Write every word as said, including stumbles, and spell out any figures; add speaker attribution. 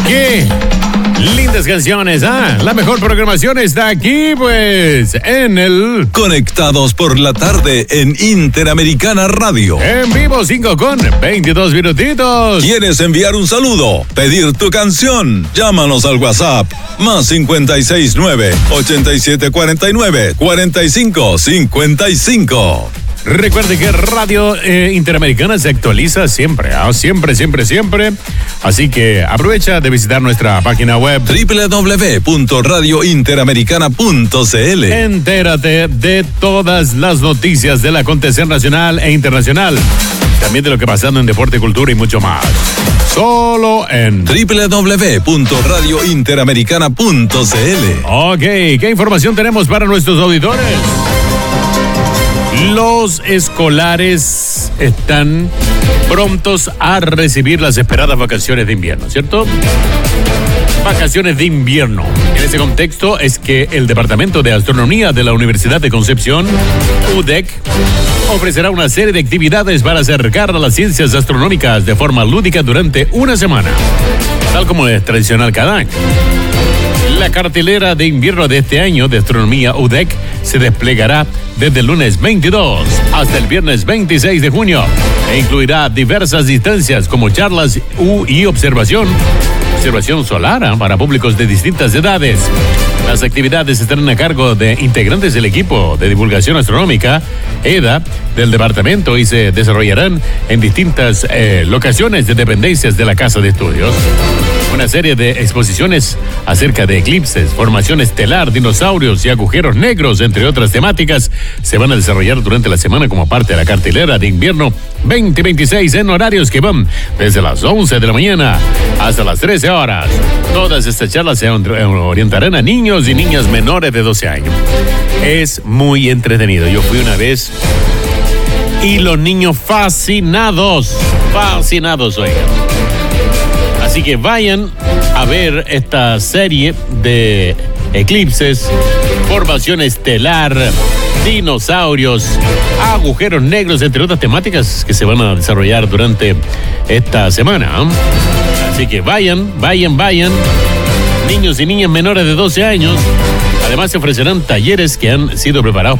Speaker 1: qué? Lindas canciones, ¿ah? La mejor programación está aquí, pues, en el...
Speaker 2: Conectados por la tarde en Interamericana Radio.
Speaker 1: En vivo, cinco con veintidós minutitos.
Speaker 2: ¿Quieres enviar un saludo? ¿Pedir tu canción? Llámanos al WhatsApp. Más cincuenta y seis nueve, ochenta y siete cuarenta y nueve, cuarenta y cinco cincuenta y cinco.
Speaker 1: Recuerde que Radio eh, Interamericana se actualiza siempre, ¿ah? Siempre, siempre, siempre. Así que aprovecha de visitar nuestra página web
Speaker 2: doble u doble u doble u punto radio interamericana punto c l.
Speaker 1: Entérate de todas las noticias del acontecer nacional e internacional. También de lo que pasando en deporte, cultura y mucho más. Solo en
Speaker 2: doble u doble u doble u punto radio interamericana punto c l.
Speaker 1: Ok, ¿qué información tenemos para nuestros auditores? Los escolares están prontos a recibir las esperadas vacaciones de invierno, ¿cierto? Vacaciones de invierno. En ese contexto es que el Departamento de Astronomía de la Universidad de Concepción, U D E C, ofrecerá una serie de actividades para acercar a las ciencias astronómicas de forma lúdica durante una semana, tal como es tradicional cada año. La cartelera de invierno de este año de Astronomía U D E C se desplegará desde el lunes veintidós hasta el viernes veintiséis de junio e incluirá diversas distancias como charlas y observación, observación solar ¿eh? para públicos de distintas edades. Las actividades estarán a cargo de integrantes del equipo de divulgación astronómica, E D A, del departamento y se desarrollarán en distintas eh, locaciones de dependencias de la Casa de Estudios. Una serie de exposiciones acerca de eclipses, formación estelar, dinosaurios y agujeros negros, entre otras temáticas, se van a desarrollar durante la semana como parte de la cartelera de invierno veinte veintiséis en horarios que van desde las once de la mañana hasta las trece horas. Todas estas charlas se orientarán a niños y niñas menores de doce años. Es muy entretenido. Yo fui una vez y los niños fascinados, fascinados, oigan. Así que vayan a ver esta serie de eclipses, formación estelar, dinosaurios, agujeros negros, entre otras temáticas que se van a desarrollar durante esta semana. Así que vayan, vayan, vayan, niños y niñas menores de doce años. Además se ofrecerán talleres que han sido preparados